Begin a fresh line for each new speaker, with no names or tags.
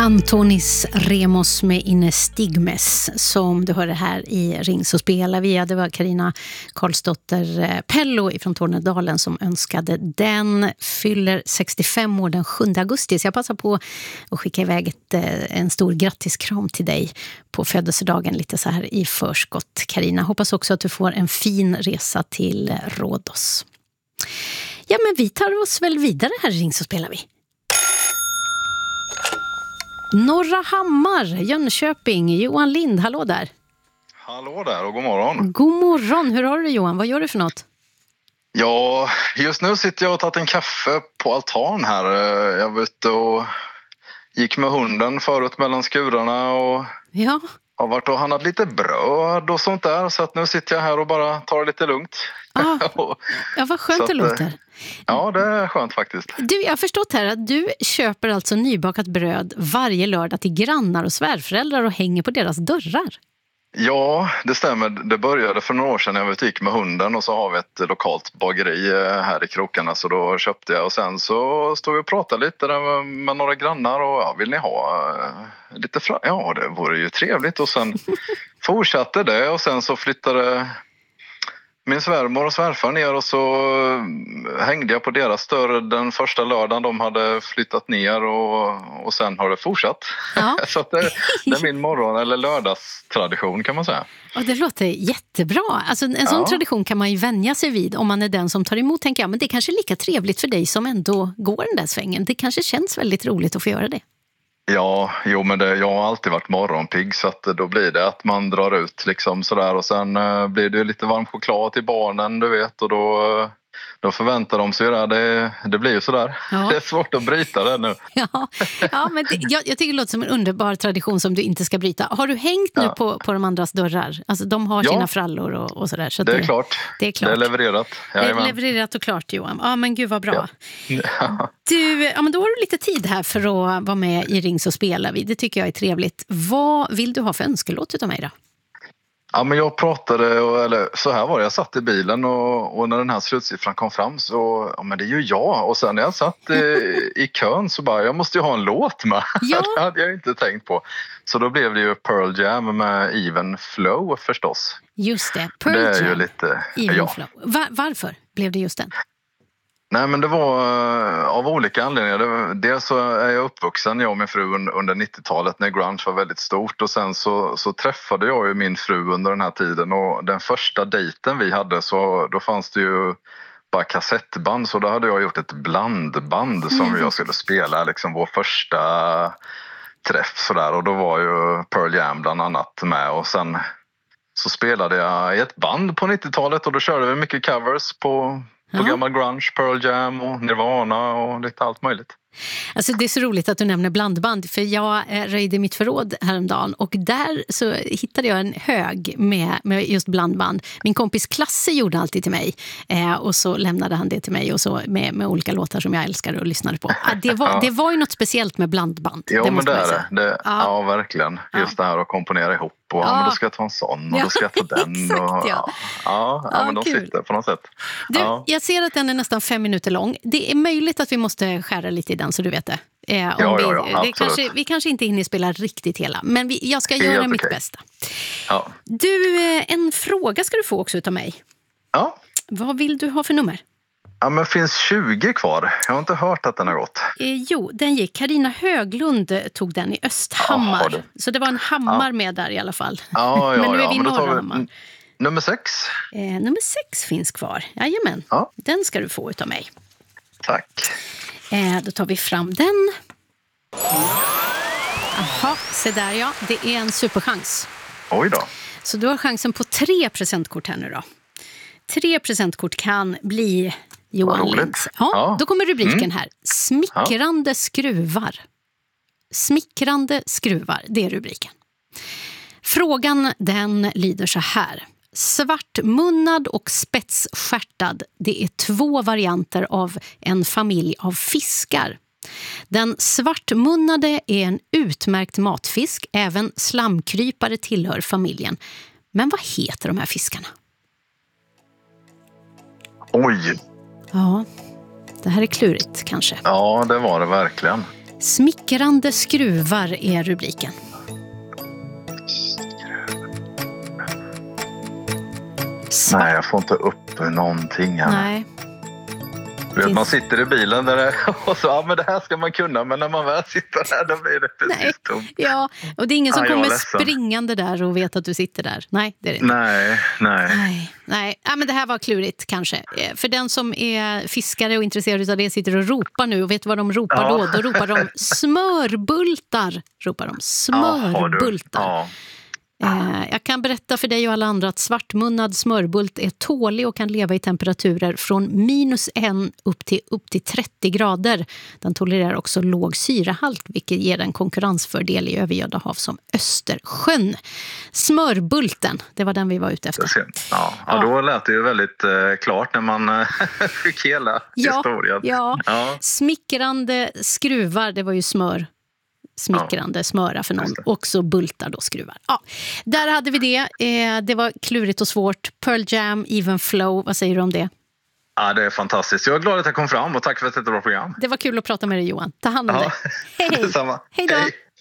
Antonis Remos med Inestigmes som du hörde här i Ring så spelar vi. Det var Carina Karlsdotter Pello från Tornedalen som önskade den. Fyller 65 år den 7 augusti. Så jag passar på att skicka iväg en stor grattiskram till dig på födelsedagen lite så här i förskott, Carina. Hoppas också att du får en fin resa till Rhodos. Ja, men vi tar oss väl vidare här i Ring så spelar vi. Norra Hammar, Jönköping, Johan Lind, hallå där.
Hallå där och god morgon.
God morgon, hur har du Johan? Vad gör du för något?
Ja, just nu sitter jag och tagit en kaffe på altan här. Jag var ute och gick med hunden förut mellan skurarna och har varit och handlat lite bröd och sånt där. Så att nu sitter jag här och bara tar det lite lugnt.
Ja, vad skönt det låter.
Ja, det är skönt faktiskt.
Du, jag har förstått här att du köper alltså nybakat bröd varje lördag till grannar och svärföräldrar och hänger på deras dörrar.
Ja, det stämmer. Det började för några år sedan när jag var ute och gick med hunden och så har vi ett lokalt bageri här i krokarna så då köpte jag och sen så stod vi och pratade lite där med några grannar och vill ni ha lite Ja, det vore ju trevligt och sen fortsatte det och sen så flyttade min svärmor och svärfar ner och så hängde jag på deras dörr den första lördagen de hade flyttat ner och sen har det fortsatt. Ja. Så att det är min morgon- eller lördagstradition kan man säga.
Och det låter jättebra. Alltså en sån tradition kan man ju vänja sig vid om man är den som tar emot, tänker jag. Men det är kanske lika trevligt för dig som ändå går den där svängen. Det kanske känns väldigt roligt att få göra det.
Ja, men jag har alltid varit morgonpigg så att då blir det att man drar ut liksom sådär och sen blir det lite varm choklad till barnen du vet och då förväntar de sig det blir ju sådär. Ja. Det är svårt att bryta det nu.
Ja men jag tycker det låter som en underbar tradition som du inte ska bryta. Har du hängt nu på de andras dörrar? Alltså de har sina frallor och sådär. Så
det är klart. Det är levererat.
Det är levererat och klart Johan. Ja men gud vad bra. Ja. Du, men då har du lite tid här för att vara med i Ring så spelar vi. Det tycker jag är trevligt. Vad vill du ha för önskelåt utav mig då?
Ja, men jag pratade, eller så här var det, jag satt i bilen och när den här slutsiffran kom fram så, men det är ju jag. Och sen när jag satt i kön så bara, jag måste ju ha en låt med. Ja. Det hade jag inte tänkt på. Så då blev det ju Pearl Jam med Even Flow förstås.
Just det, Pearl Jam,
det är ju lite,
Even Flow. Varför blev det just den?
Nej men det var av olika anledningar. Dels så är jag uppvuxen, jag och min fru under 90-talet när grunge var väldigt stort. Och sen så träffade jag ju min fru under den här tiden. Och den första dejten vi hade så då fanns det ju bara kassettband. Så då hade jag gjort ett blandband som jag skulle spela liksom vår första träff sådär. Och då var ju Pearl Jam bland annat med. Och sen så spelade jag i ett band på 90-talet och då körde vi mycket covers på gammal grunge, Pearl Jam och Nirvana och lite allt möjligt.
Alltså det är så roligt att du nämner blandband för jag röjde mitt förråd häromdagen och där så hittade jag en hög med just blandband. Min kompis Klasse gjorde alltid till mig och så lämnade han det till mig och så med olika låtar som jag älskar och lyssnade på. Det var ju något speciellt med blandband.
Jo, men det är det. Ja, verkligen. Just det här att komponera ihop och men då ska jag ta en sån och då ska jag ta den.
Exakt,
men de sitter på något sätt.
Du, jag ser att den är nästan 5 minuter lång. Det är möjligt att vi måste skära lite i den så du vet det. Vi kanske inte hinner spela riktigt hela, men jag ska göra mitt bästa. Ja. Du, en fråga ska du få också utav mig. Ja. Vad vill du ha för nummer?
Ja, men finns 20 kvar. Jag har inte hört att den har gått.
Jo, den gick. Carina Höglund tog den i Östhammar. Så det var en hammar med där i alla fall. Men nu är vi i Norra Hammar.
Nummer 6.
Nummer 6 finns kvar. Jajamän. Ja. Den ska du få utav mig.
Tack.
Då tar vi fram den. Jaha, se där ja. Det är en superchans.
Oj då.
Så du har chansen på 3 presentkort här nu då. 3 presentkort kan bli Johan Linds. Ja, då kommer rubriken här. Smickrande skruvar. Smickrande skruvar, det är rubriken. Frågan den lyder så här. Svartmunnad och spetsskärtad, det är 2 varianter av en familj av fiskar. Den svartmunnade är en utmärkt matfisk, även slamkrypare tillhör familjen. Men vad heter de här fiskarna?
Oj!
Ja, det här är klurigt kanske.
Ja, det var det verkligen.
Smickrande skruvar är rubriken.
Nej, jag får inte upp någonting här.
Nej.
Man sitter i bilen där och så, men det här ska man kunna, men när man väl sitter där då blir det precis tomt.
Ja, och det är ingen som kommer springande där och vet att du sitter där. Nej, det är det inte. Nej. Ja, men det här var klurigt kanske. För den som är fiskare och intresserad av det sitter och ropar nu, och vet vad de ropar då? Då ropar de smörbultar. Smörbultar. Jag kan berätta för dig och alla andra att svartmunnad smörbult är tålig och kan leva i temperaturer från -1 upp till 30 grader. Den tolererar också låg syrahalt, vilket ger en konkurrensfördel i övergödda hav som Östersjön. Smörbulten, det var den vi var ute efter.
Ja, då lät det ju väldigt klart när man fick hela historien.
Ja. Smickrande skruvar, det var ju smör. Smickrande, smöra för någon. Och så bultar då skruvar. Ja, där hade vi det. Det var klurigt och svårt. Pearl Jam, Even Flow. Vad säger du om det?
Ja, det är fantastiskt. Jag är glad att jag kom fram och tack för ett bra program.
Det var kul att prata med dig, Johan. Ta hand om dig. Hej.
Detsamma.
Hej då. Hej.